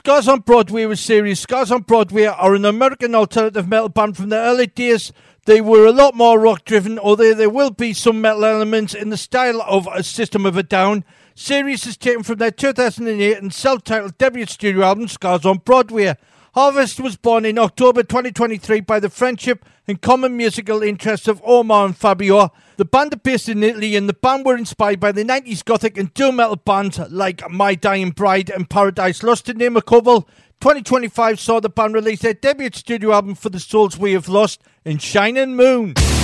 Scars on Broadway was Series. Scars on Broadway are an American alternative metal band from the early days. They were a lot more rock-driven, although there will be some metal elements in the style of a System of a Down. Series is taken from their 2008 and self-titled debut studio album, Scars on Broadway. Harvest was born in October 2023 by the friendship and common musical interests of Omar and Fabio. The band are based in Italy, and the band were inspired by the 90s gothic and doom metal bands like My Dying Bride and Paradise Lost, to name a couple. 2025 saw the band release their debut studio album For the Soul's Way of Lost in Shining Moon.